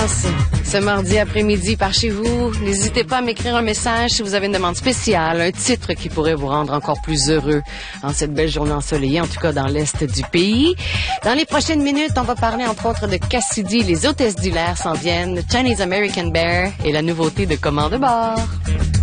vacances ce mardi après-midi par chez vous. N'hésitez pas à m'écrire un message si vous avez une demande spéciale, un titre qui pourrait vous rendre encore plus heureux en cette belle journée ensoleillée, en tout cas dans l'est du pays. Dans les prochaines minutes, on va parler entre autres de Cassidy, les hôtesses du l'air s'en viennent, Chinese American Bear et la nouveauté de Commande de bord.